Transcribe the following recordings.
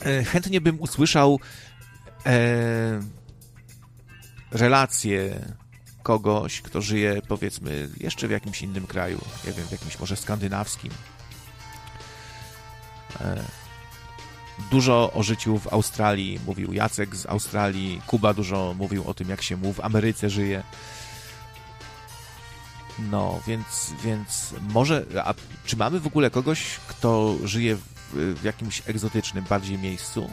chętnie bym usłyszał relację kogoś, kto żyje, powiedzmy, jeszcze w jakimś innym kraju, nie wiem, w jakimś może skandynawskim. Dużo o życiu w Australii mówił Jacek z Australii, Kuba dużo mówił o tym, jak się mu w Ameryce żyje. No, więc może... A czy mamy w ogóle kogoś, kto żyje w jakimś egzotycznym bardziej miejscu?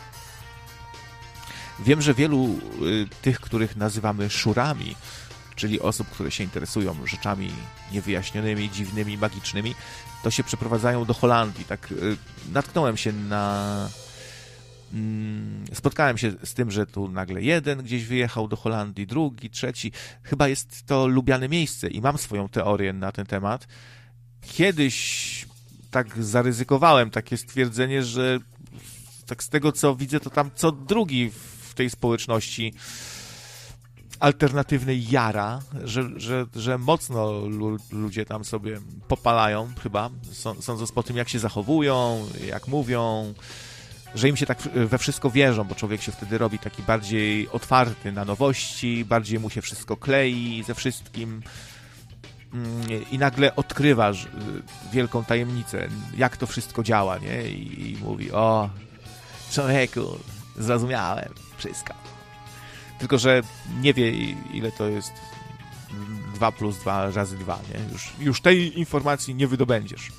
Wiem, że wielu tych, których nazywamy szurami, czyli osób, które się interesują rzeczami niewyjaśnionymi, dziwnymi, magicznymi, to się przeprowadzają do Holandii. Tak natknąłem się na... Spotkałem się z tym, że tu nagle jeden gdzieś wyjechał do Holandii, drugi, trzeci. Chyba jest to lubiane miejsce i mam swoją teorię na ten temat. Kiedyś tak zaryzykowałem takie stwierdzenie, że tak z tego, co widzę, to tam co drugi w tej społeczności alternatywnej jara, że mocno ludzie tam sobie popalają chyba, sądząc po tym, jak się zachowują, jak mówią, że im się tak we wszystko wierzą, bo człowiek się wtedy robi taki bardziej otwarty na nowości, bardziej mu się wszystko klei ze wszystkim i nagle odkrywasz wielką tajemnicę, jak to wszystko działa, nie? I mówi, o, człowieku, zrozumiałem wszystko. Tylko że nie wie, ile to jest 2 plus 2 razy 2, nie? Już tej informacji nie wydobędziesz,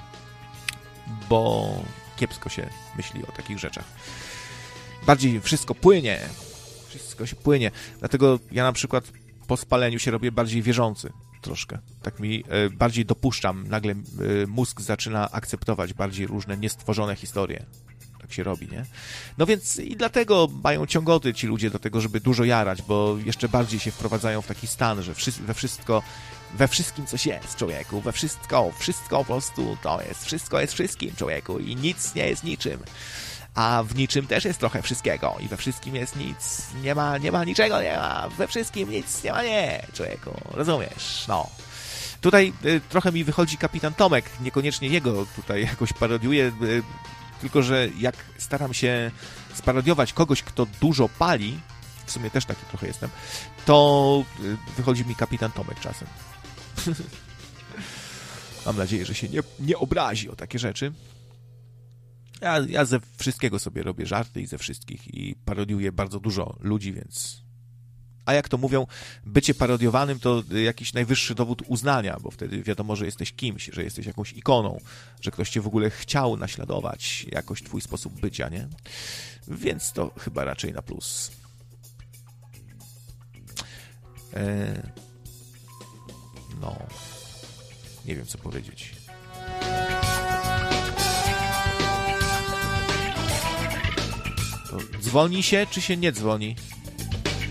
bo kiepsko się myśli o takich rzeczach. Bardziej wszystko się płynie. Dlatego ja na przykład po spaleniu się robię bardziej wierzący troszkę. Tak mi bardziej dopuszczam. Nagle mózg zaczyna akceptować bardziej różne niestworzone historie. Tak się robi, nie? No więc i dlatego mają ciągoty ci ludzie do tego, żeby dużo jarać, bo jeszcze bardziej się wprowadzają w taki stan, że we wszystkim coś jest, człowieku, wszystko po prostu to jest, wszystko jest wszystkim, człowieku, i nic nie jest niczym, a w niczym też jest trochę wszystkiego i we wszystkim jest nic, nie ma niczego, nie ma, we wszystkim nic nie ma, nie, człowieku, rozumiesz, no. Tutaj trochę mi wychodzi Kapitan Tomek, niekoniecznie jego tutaj jakoś parodiuję, tylko że jak staram się sparodiować kogoś, kto dużo pali, w sumie też taki trochę jestem, to wychodzi mi Kapitan Tomek czasem. Mam nadzieję, że się nie obrazi o takie rzeczy. Ja ze wszystkiego sobie robię żarty i ze wszystkich i parodiuję bardzo dużo ludzi, więc... A jak to mówią, bycie parodiowanym to jakiś najwyższy dowód uznania, bo wtedy wiadomo, że jesteś kimś, że jesteś jakąś ikoną, że ktoś cię w ogóle chciał naśladować, jakoś twój sposób bycia, nie? Więc to chyba raczej na plus. No, nie wiem, co powiedzieć. To dzwoni się, czy się nie dzwoni?